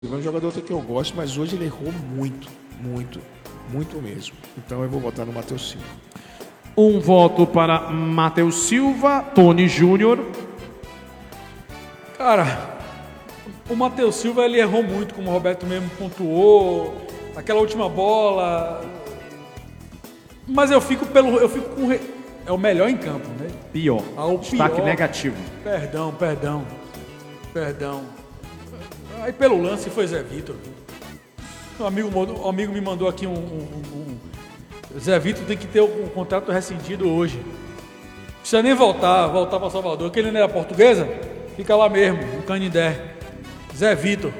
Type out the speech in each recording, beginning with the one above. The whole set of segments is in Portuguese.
É um jogador que eu gosto, mas hoje ele errou muito mesmo. Então eu vou votar no Matheus Silva. Um voto para Matheus Silva. Tony Júnior. Cara, o Matheus Silva ele errou muito, como o Roberto mesmo pontuou, aquela última bola. Mas eu fico com é o melhor em campo, né? Pior. Destaque negativo. Perdão. Aí pelo lance foi Zé Vitor. Um amigo me mandou aqui Zé Vitor tem que ter o contrato rescindido hoje. Não precisa nem voltar para Salvador. Que ele não era portuguesa? Fica lá mesmo, no Canindé. Zé Vitor.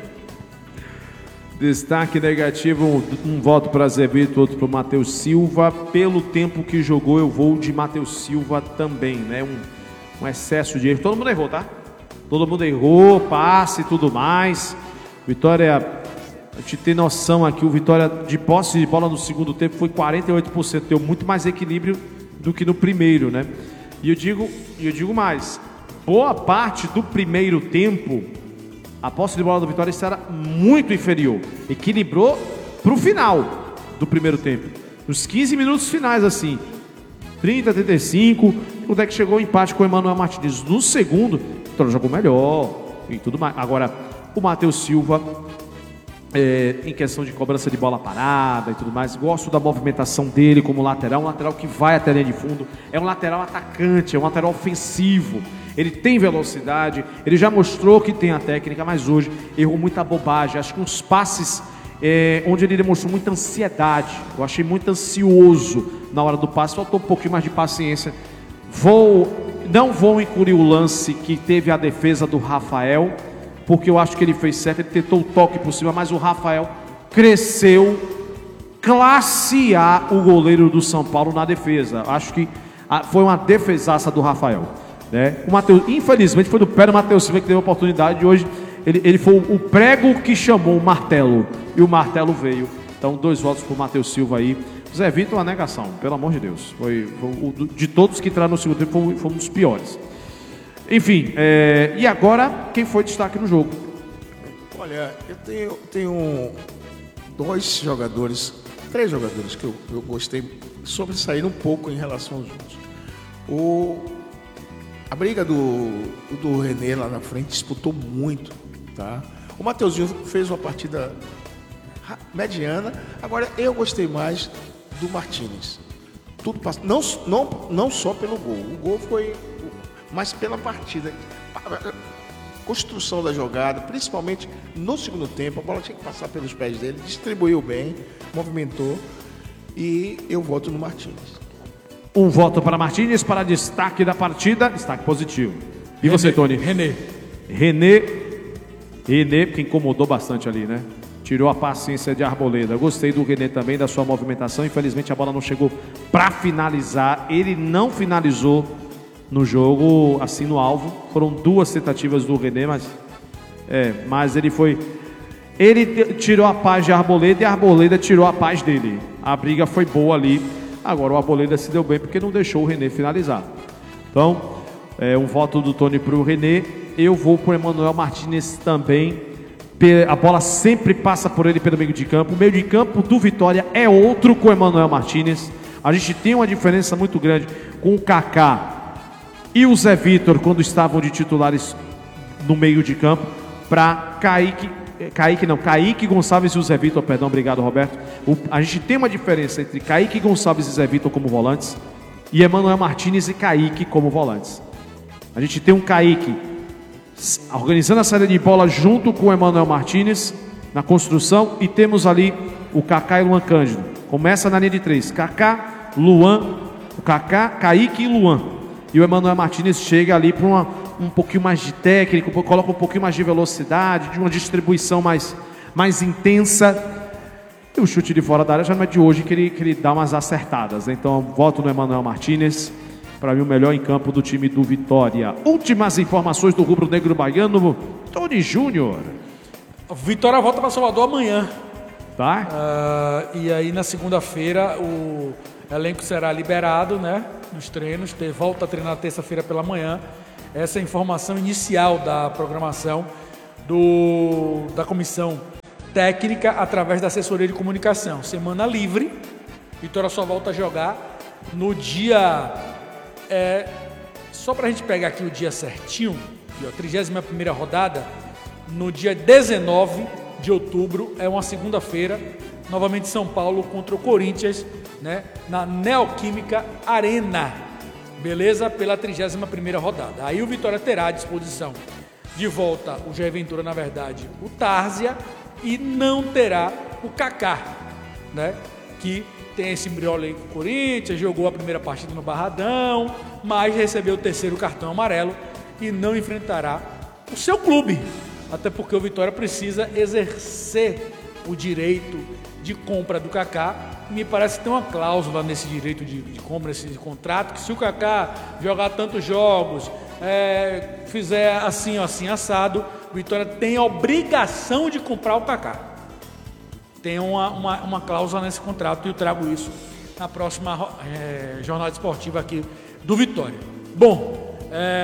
Destaque negativo, um voto para Zé Vitor, outro para o Matheus Silva. Pelo tempo que jogou, eu vou de Matheus Silva também, né? Um excesso de erro. Todo mundo errou, tá? Todo mundo errou, passe e tudo mais. Vitória, a gente tem noção aqui, o Vitória de posse de bola no segundo tempo foi 48%. Deu muito mais equilíbrio do que no primeiro, né? E eu digo mais. Boa parte do primeiro tempo, a posse de bola do Vitória era muito inferior. Equilibrou para o final do primeiro tempo. Nos 15 minutos finais, assim. 30, 35. Quando é que chegou o empate com o Emmanuel Martins? No segundo, o Vitória jogou melhor e tudo mais. Agora, o Matheus Silva, em questão de cobrança de bola parada e tudo mais, gosto da movimentação dele como lateral. Um lateral que vai até a linha de fundo. É um lateral atacante, é um lateral ofensivo. Ele tem velocidade, ele já mostrou que tem a técnica, mas hoje errou muita bobagem. Acho que uns passes onde ele demonstrou muita ansiedade. Eu achei muito ansioso na hora do passe, faltou um pouquinho mais de paciência. Não vou incluir o lance que teve a defesa do Rafael, porque eu acho que ele fez certo, ele tentou o toque por cima, mas o Rafael cresceu, classe A, o goleiro do São Paulo na defesa. Acho que foi uma defesaça do Rafael. Né? O Matheus, infelizmente, foi do pé do Matheus Silva que teve a oportunidade. Hoje ele foi o prego que chamou o martelo, e o martelo veio. Então 2 votos para o Matheus Silva aí. Zé Vitor, uma negação, pelo amor de Deus. De todos que entraram no segundo tempo, foi um dos piores. Enfim, e agora, quem foi destaque no jogo? Olha, eu tenho 3 jogadores que eu gostei, sobressair um pouco em relação aos outros. A briga do René lá na frente disputou muito, tá? O Mateuzinho fez uma partida mediana. Agora eu gostei mais do Martínez. Tudo passa, não só pelo gol. O gol foi, mas pela partida, a construção da jogada, principalmente no segundo tempo. A bola tinha que passar pelos pés dele, distribuiu bem, movimentou, e eu voto no Martínez. Um voto para Martínez, para destaque da partida, destaque positivo. E você, Tony? René, que incomodou bastante ali, né? Tirou a paciência de Arboleda. Gostei do René também, da sua movimentação. Infelizmente a bola não chegou para finalizar. Ele não finalizou no jogo, assim, no alvo. Foram 2 tentativas do René, mas ele foi... Ele tirou a paz de Arboleda e a Arboleda tirou a paz dele. A briga foi boa ali. Agora o Arboleda se deu bem porque não deixou o René finalizar. Então, um voto do Tony para o René. Eu vou para o Emmanuel Martínez também. A bola sempre passa por ele pelo meio de campo. O meio de campo do Vitória é outro com o Emmanuel Martínez. A gente tem uma diferença muito grande com o Kaká e o Zé Vitor quando estavam de titulares no meio de campo, para Kaique Gonçalves e o Zé Vitor, perdão, obrigado, Roberto. A gente tem uma diferença entre Kaique Gonçalves e Zé Vitor como volantes e Emmanuel Martínez e Kaique como volantes. A gente tem um Kaique organizando a saída de bola junto com o Emmanuel Martínez na construção, e temos ali o Kaká e Luan Cândido. Começa na linha de 3, Kaká, Luan, o Kaká, Kaique e Luan. E o Emmanuel Martínez chega ali para um pouquinho mais de técnico, coloca um pouquinho mais de velocidade, de uma distribuição mais intensa. E o chute de fora da área já não é de hoje que ele dá umas acertadas. Então, voto no Emmanuel Martínez. Para mim, o melhor em campo do time do Vitória. Últimas informações do rubro-negro baiano, Tony Júnior. Vitória volta para Salvador amanhã. Tá? E aí, na segunda-feira, o elenco será liberado, né, nos treinos. Volta a treinar terça-feira pela manhã. Essa é a informação inicial da programação da comissão técnica através da assessoria de comunicação. Semana livre, Vitória só volta a jogar no dia... só para a gente pegar aqui o dia certinho, aqui, ó, 31ª rodada, no dia 19 de outubro, é uma segunda-feira, novamente São Paulo contra o Corinthians, né, na Neoquímica Arena, beleza? Pela 31ª rodada. Aí o Vitória terá à disposição de volta o Jair Ventura, na verdade, o Tárzia, e não terá o Kaká, né, que tem esse embriole aí com o Corinthians, jogou a primeira partida no Barradão, mas recebeu o 3º cartão amarelo e não enfrentará o seu clube, até porque o Vitória precisa exercer o direito de compra do Kaká. Me parece que tem uma cláusula nesse direito de compra, nesse contrato, que se o Kaká jogar tantos jogos, fizer assim, assim, assado, o Vitória tem a obrigação de comprar o Kaká. Tem uma cláusula nesse contrato, e eu trago isso na próxima jornada esportiva aqui do Vitória. Bom,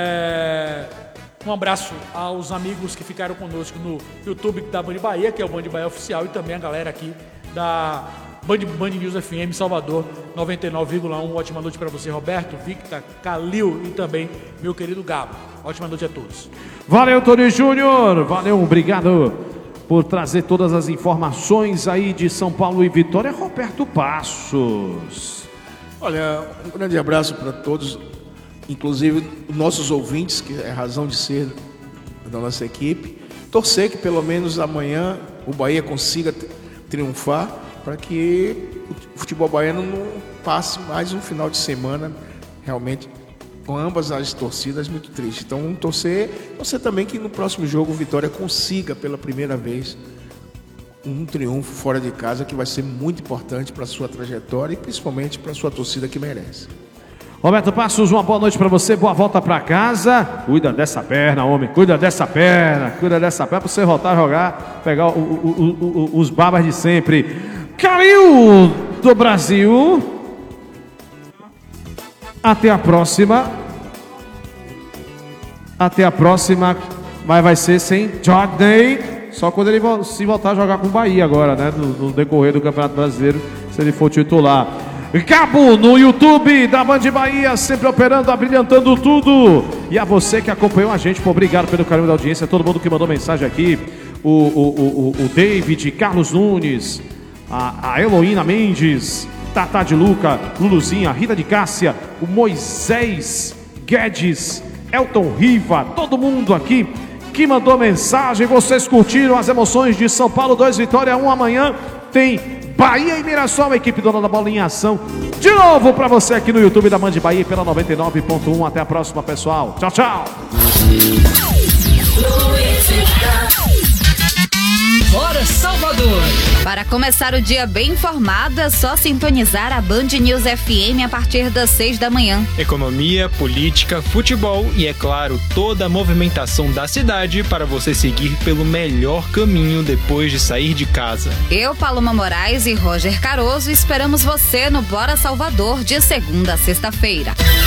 um abraço aos amigos que ficaram conosco no YouTube da Band Bahia, que é o Band Bahia Oficial, e também a galera aqui da Band News FM Salvador 99,1. Ótima noite para você, Roberto, Victor, Calil e também meu querido Gabo. Ótima noite a todos. Valeu, Tony Júnior. Valeu, obrigado por trazer todas as informações aí de São Paulo e Vitória, Roberto Passos. Olha, um grande abraço para todos, inclusive nossos ouvintes, que é razão de ser da nossa equipe. Torcer que pelo menos amanhã o Bahia consiga triunfar, para que o futebol baiano não passe mais um final de semana realmente com ambas as torcidas muito triste. Então vamos torcer também que no próximo jogo o Vitória consiga pela primeira vez um triunfo fora de casa, que vai ser muito importante para a sua trajetória e principalmente para a sua torcida, que merece. Roberto Passos, uma boa noite para você, boa volta para casa. Cuida dessa perna, homem, cuida dessa perna para você voltar a jogar, pegar os babas de sempre. Calil do Brasil. Até a próxima. Mas vai ser sem Jordan. Só quando ele se voltar a jogar com o Bahia agora, né? No decorrer do Campeonato Brasileiro, se ele for titular. Cabo no YouTube da Band Bahia, sempre operando, abrilhantando tudo. E a você que acompanhou a gente, obrigado pelo carinho da audiência. Todo mundo que mandou mensagem aqui. O David, Carlos Nunes, a Heloína Mendes, Tata de Luca, Luluzinha, Rita de Cássia, o Moisés Guedes, Elton Riva, todo mundo aqui que mandou mensagem. Vocês curtiram as emoções de São Paulo 2, Vitória 1. Amanhã tem Bahia e Mirassol, a equipe dona da bola em ação. De novo para você aqui no YouTube da Band Bahia pela 99.1. Até a próxima, pessoal. Tchau, tchau. Bora, Salvador! Para começar o dia bem informado, é só sintonizar a Band News FM a partir das 6 da manhã. Economia, política, futebol e, é claro, toda a movimentação da cidade para você seguir pelo melhor caminho depois de sair de casa. Eu, Paloma Moraes e Roger Caroso esperamos você no Bora Salvador de segunda a sexta-feira.